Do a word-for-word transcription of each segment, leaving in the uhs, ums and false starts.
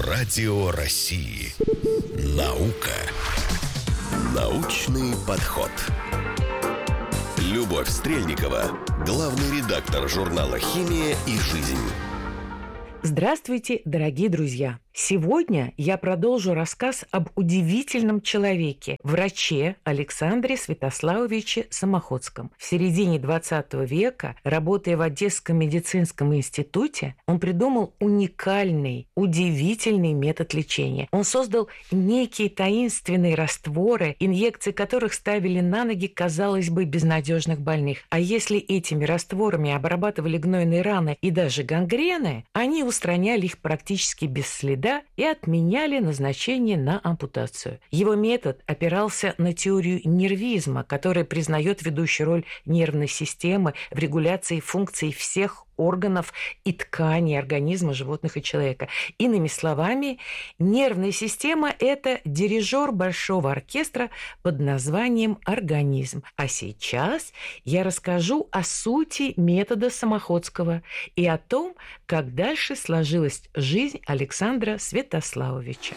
Радио России. Наука. Научный подход. Любовь Стрельникова, главный редактор журнала «Химия и жизнь». Здравствуйте, дорогие друзья! Сегодня я продолжу рассказ об удивительном человеке, враче Александре Святославовиче Самоходском. В середине двадцатого века, работая в Одесском медицинском институте, он придумал уникальный, удивительный метод лечения. Он создал некие таинственные растворы, инъекции которых ставили на ноги, казалось бы, безнадежных больных. А если этими растворами обрабатывали гнойные раны и даже гангрены, они устраняли их практически без следа и отменяли назначение на ампутацию. Его метод опирался на теорию нервизма, которая признает ведущую роль нервной системы в регуляции функций всех органов и тканей организма животных и человека. Иными словами, нервная система – это дирижер большого оркестра под названием организм. А сейчас я расскажу о сути метода Самоходского и о том, как дальше сложилась жизнь Александра Святославовича.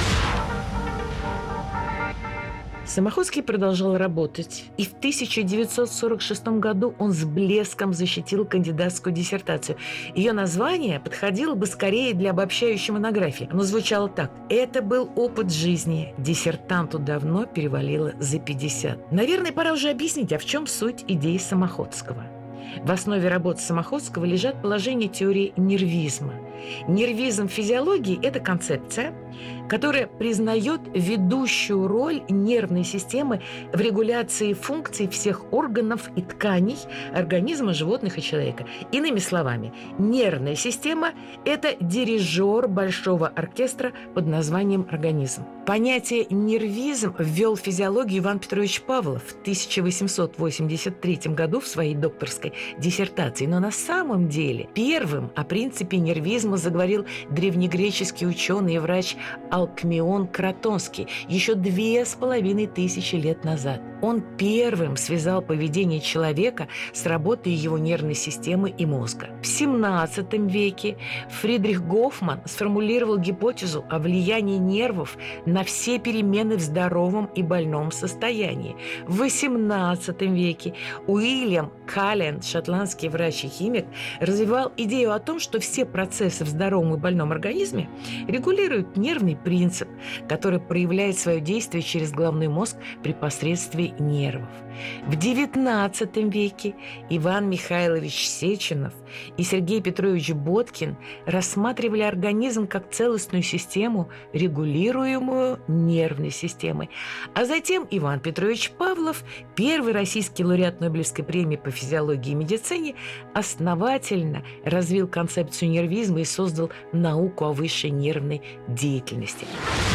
Самоходский продолжал работать, и в тысяча девятьсот сорок шестом году он с блеском защитил кандидатскую диссертацию. Ее название подходило бы скорее для обобщающей монографии. Оно звучало так: «Это был опыт жизни. Диссертанту давно перевалило за пятьдесят». Наверное, пора уже объяснить, а в чем суть идеи Самоходского. В основе работы Самоходского лежат положения теории нервизма. Нервизм в физиологии – это концепция, которая признает ведущую роль нервной системы в регуляции функций всех органов и тканей организма животных и человека. Иными словами, нервная система – это дирижер большого оркестра под названием организм. Понятие «нервизм» ввел в физиологию Иван Петрович Павлов в тысяча восемьсот восемьдесят третьем году в своей докторской диссертации. Но на самом деле первым о принципе нервизма заговорил древнегреческий ученый и врач Алкмеон Кротонский еще две с половиной тысячи лет назад. Он первым связал поведение человека с работой его нервной системы и мозга. В семнадцатом веке Фридрих Гофман сформулировал гипотезу о влиянии нервов на все перемены в здоровом и больном состоянии. В восемнадцатом веке Уильям Каллен, шотландский врач и химик, развивал идею о том, что все процессы в здоровом и больном организме регулируют нервный принцип, который проявляет свое действие через головной мозг при посредстве нервов. В девятнадцатом веке Иван Михайлович Сеченов и Сергей Петрович Боткин рассматривали организм как целостную систему, регулируемую нервной системой. А затем Иван Петрович Павлов, первый российский лауреат Нобелевской премии по физиологии и медицине, основательно развил концепцию нервизма и создал науку о высшей нервной деятельности.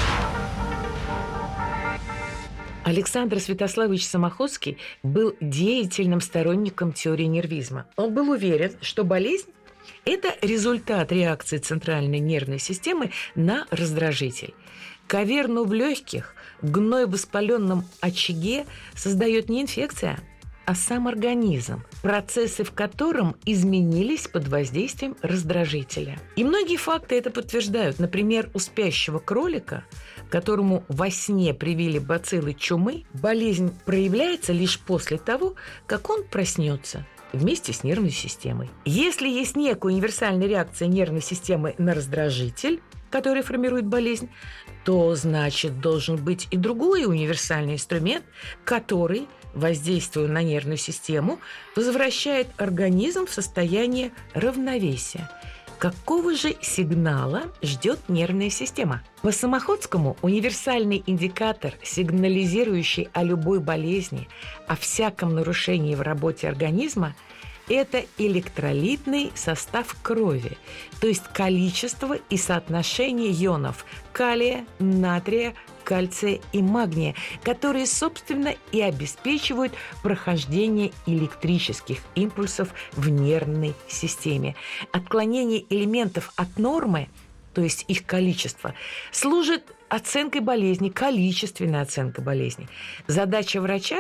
Александр Святославович Самоходский был деятельным сторонником теории нервизма. Он был уверен, что болезнь – это результат реакции центральной нервной системы на раздражитель. Каверну в легких, гной в воспаленном очаге создает не инфекция, а сам организм, процессы в котором изменились под воздействием раздражителя. И многие факты это подтверждают. Например, у спящего кролика, которому во сне привили бациллы чумы, болезнь проявляется лишь после того, как он проснется вместе с нервной системой. Если есть некая универсальная реакция нервной системы на раздражитель, который формирует болезнь, то, значит, должен быть и другой универсальный инструмент, который, воздействуя на нервную систему, возвращает организм в состояние равновесия. Какого же сигнала ждет нервная система? По Самоходскому универсальный индикатор, сигнализирующий о любой болезни, о всяком нарушении в работе организма, это электролитный состав крови, то есть количество и соотношение ионов калия, натрия, кальция и магния, которые, собственно, и обеспечивают прохождение электрических импульсов в нервной системе. Отклонение элементов от нормы, то есть их количество, служит оценкой болезни, количественной оценкой болезни. Задача врача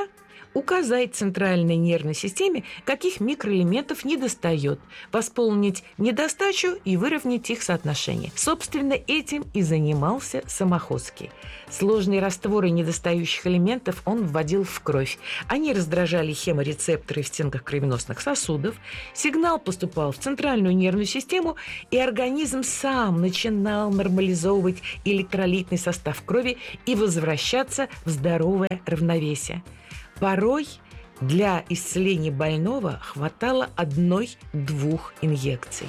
указать центральной нервной системе, каких микроэлементов недостает, восполнить недостачу и выровнять их соотношение. Собственно, этим и занимался Самоходский. Сложные растворы недостающих элементов он вводил в кровь. Они раздражали хеморецепторы в стенках кровеносных сосудов, сигнал поступал в центральную нервную систему, и организм сам начинал нормализовывать электролитный состав крови и возвращаться в здоровое равновесие. Порой для исцеления больного хватало одной-двух инъекций.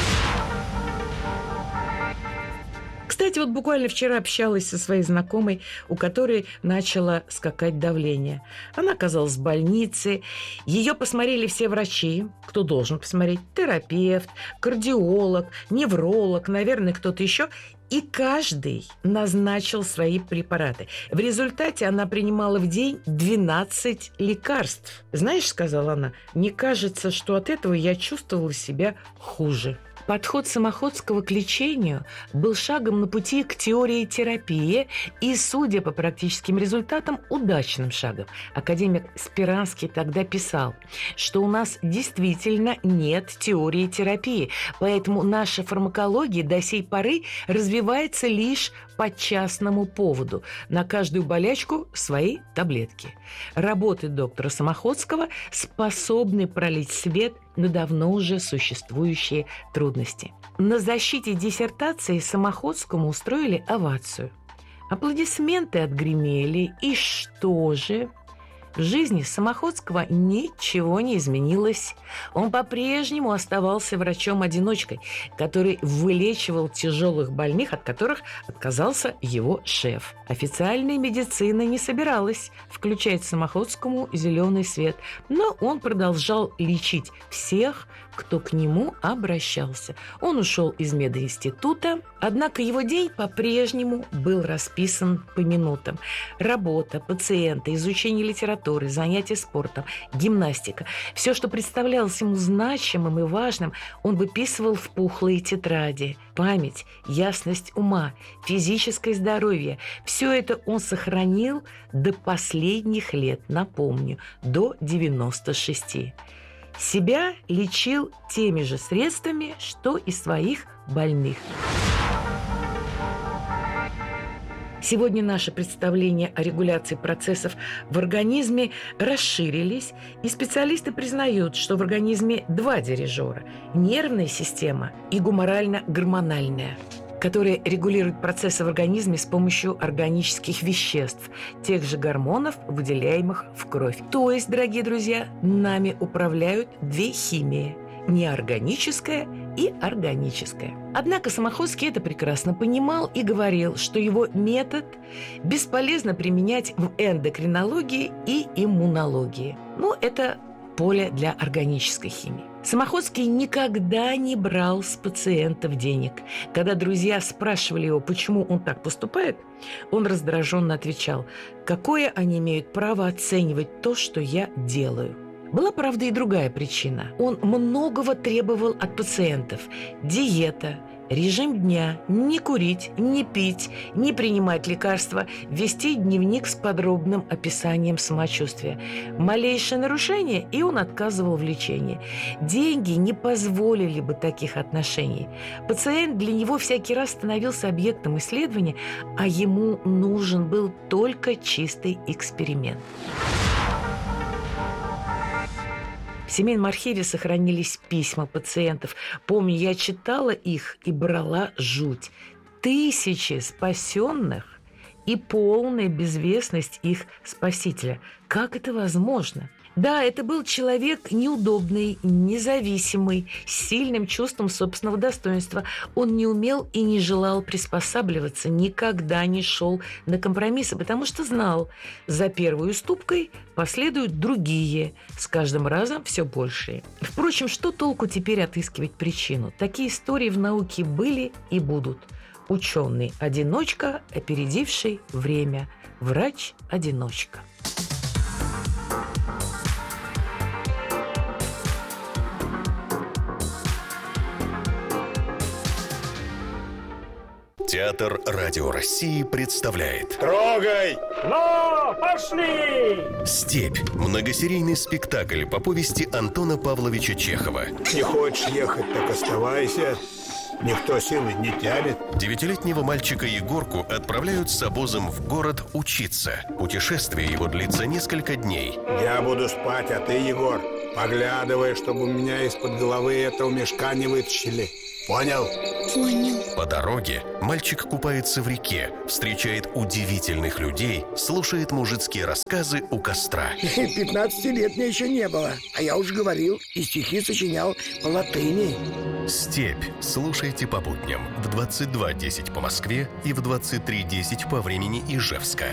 Кстати, вот буквально вчера общалась со своей знакомой, у которой начало скакать давление. Она оказалась в больнице. Ее посмотрели все врачи. Кто должен посмотреть? Терапевт, кардиолог, невролог, наверное, кто-то еще. И каждый назначил свои препараты. В результате она принимала в день двенадцать лекарств. «Знаешь, — сказала она, — мне кажется, что от этого я чувствовала себя хуже». Подход Самоходского к лечению был шагом на пути к теории терапии и, судя по практическим результатам, удачным шагом. Академик Спиранский тогда писал, что у нас действительно нет теории терапии, поэтому наша фармакология до сей поры развивается лишь по частному поводу. На каждую болячку свои таблетки. Работы доктора Самоходского способны пролить свет на давно уже существующие трудности. На защите диссертации Самоходскому устроили овацию. Аплодисменты отгремели, и что же? В жизни Самоходского ничего не изменилось. Он по-прежнему оставался врачом-одиночкой, который вылечивал тяжелых больных, от которых отказался его шеф. Официальная медицина не собиралась включать Самоходскому зеленый свет, но он продолжал лечить всех, кто к нему обращался. Он ушел из мединститута, однако его день по-прежнему был расписан по минутам. Работа, пациенты, изучение литературы, занятия спортом, гимнастика. Все, что представлялось ему значимым и важным, он выписывал в пухлые тетради. Память, ясность ума, физическое здоровье – все это он сохранил до последних лет, напомню, до девяноста шести. Себя лечил теми же средствами, что и своих больных. Сегодня наши представления о регуляции процессов в организме расширились, и специалисты признают, что в организме два дирижера – нервная система и гуморально-гормональная, которые регулируют процессы в организме с помощью органических веществ, тех же гормонов, выделяемых в кровь. То есть, дорогие друзья, нами управляют две химии – неорганическая и органическая. Однако Самоходский это прекрасно понимал и говорил, что его метод бесполезно применять в эндокринологии и иммунологии. Ну, это поле для органической химии. Самоходский никогда не брал с пациентов денег. Когда друзья спрашивали его, почему он так поступает, он раздраженно отвечал: «Какое они имеют право оценивать то, что я делаю?» Была, правда, и другая причина. Он многого требовал от пациентов. Диета, режим дня, не курить, не пить, не принимать лекарства, вести дневник с подробным описанием самочувствия. Малейшее нарушение, и он отказывал в лечении. Деньги не позволили бы таких отношений. Пациент для него всякий раз становился объектом исследования, а ему нужен был только чистый эксперимент. В семейном архиве сохранились письма пациентов. Помню, я читала их и брала жуть. Тысячи спасенных и полная безвестность их спасителя. Как это возможно? Да, это был человек неудобный, независимый, с сильным чувством собственного достоинства. Он не умел и не желал приспосабливаться, никогда не шел на компромиссы, потому что знал, за первой уступкой последуют другие, с каждым разом все большие. Впрочем, что толку теперь отыскивать причину? Такие истории в науке были и будут. Ученый-одиночка, опередивший время. Врач-одиночка. Театр Радио России представляет Трогай! Ну, пошли! «Степь» – многосерийный спектакль по повести Антона Павловича Чехова. Не хочешь ехать, так оставайся. Никто силы не тянет. Девятилетнего мальчика Егорку отправляют с обозом в город учиться. Путешествие его длится несколько дней. Я буду спать, а ты, Егор, поглядывай, чтобы у меня из-под головы этого мешка не вытащили. Понял? Понял. По дороге мальчик купается в реке, встречает удивительных людей, слушает мужицкие рассказы у костра. Пятнадцати лет мне еще не было, а я уж говорил и стихи сочинял по латыни. «Степь» слушайте по будням в двадцать два десять по Москве и в двадцать три десять по времени Ижевска.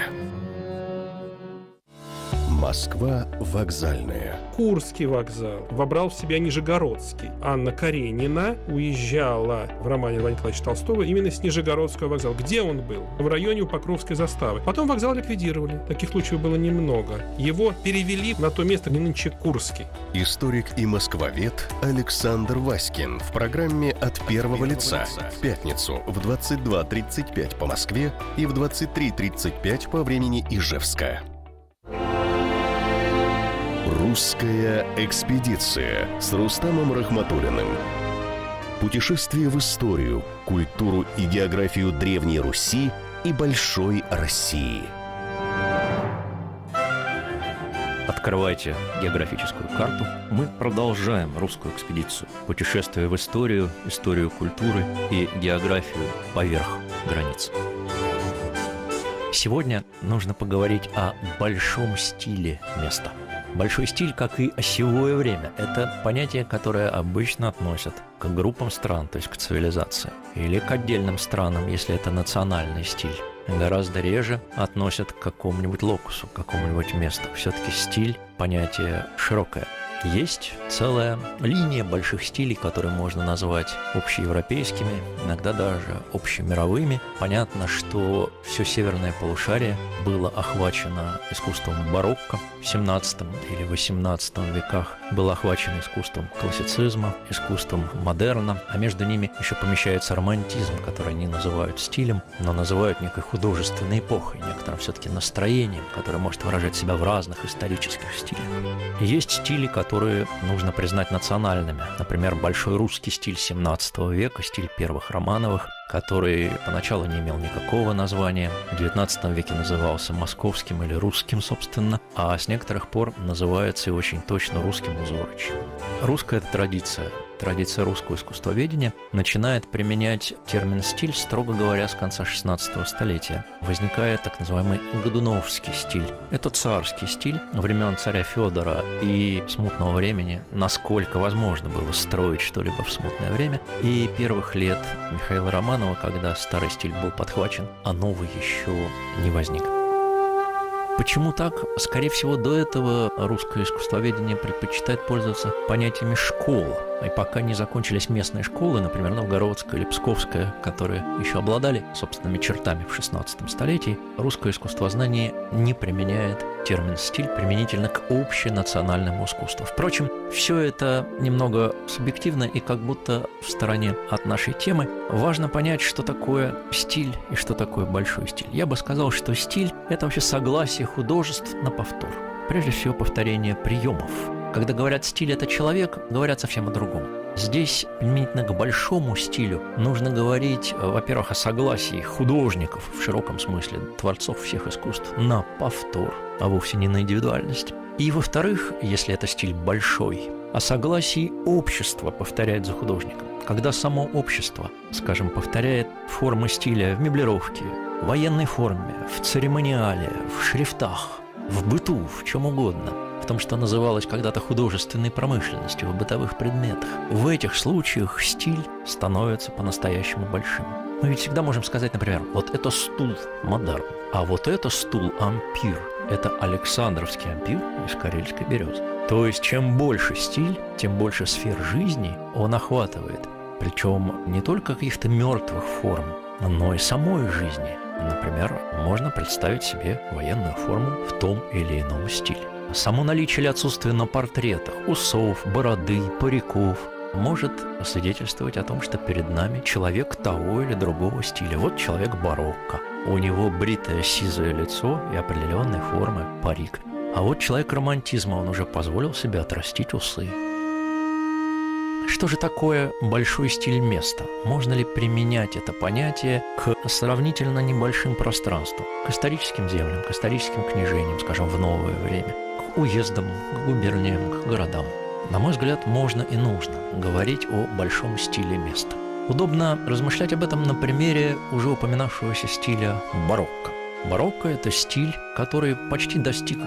Москва вокзальная. Курский вокзал вобрал в себя Нижегородский. Анна Каренина уезжала в романе Льва Николаевича Толстого именно с Нижегородского вокзала. Где он был? В районе у Покровской заставы. Потом вокзал ликвидировали. Таких случаев было немного. Его перевели на то место, где нынче Курский. Историк и москвовед Александр Васькин в программе «От первого лица» в пятницу в двадцать два тридцать пять по Москве и в двадцать три тридцать пять по времени Ижевска. Русская экспедиция с Рустамом Рахматуллиным. Путешествие в историю, культуру и географию Древней Руси и Большой России. Открывайте географическую карту. Мы продолжаем русскую экспедицию. Путешествие в историю, историю культуры и географию поверх границ. Сегодня нужно поговорить о большом стиле места. Большой стиль, как и осевое время, это понятие, которое обычно относят к группам стран, то есть к цивилизации, или к отдельным странам, если это национальный стиль. Гораздо реже относят к какому-нибудь локусу, к какому-нибудь месту. Все-таки стиль – понятие широкое. Есть целая линия больших стилей, которые можно назвать общеевропейскими, иногда даже общемировыми. Понятно, что все северное полушарие было охвачено искусством барокко в семнадцатом или восемнадцатом веках, было охвачено искусством классицизма, искусством модерна, а между ними еще помещается романтизм, который они называют стилем, но называют некой художественной эпохой, некоторым все-таки настроением, которое может выражать себя в разных исторических стилях. Есть стили, которые которые нужно признать национальными. Например, большой русский стиль семнадцатого века, стиль первых Романовых, который поначалу не имел никакого названия. В девятнадцатом веке назывался московским или русским, собственно, а с некоторых пор называется и очень точно русским узорочьем. Русская традиция, традиция русского искусствоведения начинает применять термин «стиль», строго говоря, с конца шестнадцатого столетия. Возникает так называемый годуновский стиль. Это царский стиль времен царя Федора и смутного времени, насколько возможно было строить что-либо в смутное время, и первых лет Михаила Романова, когда старый стиль был подхвачен, а новый еще не возник. Почему так? Скорее всего, до этого русское искусствоведение предпочитает пользоваться понятиями «школа». И пока не закончились местные школы, например, Новгородская или Псковская, которые еще обладали собственными чертами в шестнадцатом столетии, русское искусствознание не применяет термин «стиль» применительно к общенациональному искусству. Впрочем, все это немного субъективно и как будто в стороне от нашей темы. Важно понять, что такое стиль и что такое большой стиль. Я бы сказал, что стиль – это вообще согласие художеств на повтор. Прежде всего, повторение приемов. Когда говорят «стиль – это человек», говорят совсем о другом. Здесь, применительно к большому стилю, нужно говорить, во-первых, о согласии художников, в широком смысле, творцов всех искусств, на повтор, а вовсе не на индивидуальность. И, во-вторых, если это стиль большой, о согласии общества повторять за художником. Когда само общество, скажем, повторяет формы стиля в меблировке, в военной форме, в церемониале, в шрифтах, в быту, в чем угодно, в том, что называлось когда-то художественной промышленностью, в бытовых предметах. В этих случаях стиль становится по-настоящему большим. Мы ведь всегда можем сказать, например, вот это стул модерн, а вот это стул ампир. Это Александровский ампир из карельской березы. То есть, чем больше стиль, тем больше сфер жизни он охватывает. Причем не только каких-то мертвых форм, но и самой жизни. Например, можно представить себе военную форму в том или ином стиле. Само наличие или отсутствие на портретах усов, бороды, париков, может свидетельствовать о том, что перед нами человек того или другого стиля. Вот человек барокко. У него бритое сизое лицо и определенной формы парик. А вот человек романтизма, он уже позволил себе отрастить усы. Что же такое большой стиль места? Можно ли применять это понятие к сравнительно небольшим пространствам, к историческим землям, к историческим княжениям, скажем, в новое время, к уездам, к губерниям, к городам? На мой взгляд, можно и нужно говорить о большом стиле места. Удобно размышлять об этом на примере уже упоминавшегося стиля барокко. Барокко – это стиль, который почти достиг